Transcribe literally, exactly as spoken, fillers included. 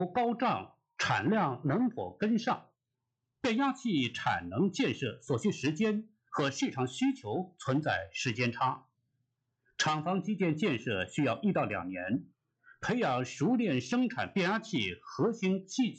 不高涨，产量能否跟上？变压器产能建设所需时间和市场需求存在时间差，厂房基建建设需要一到两年，培养熟练生产变压器核心器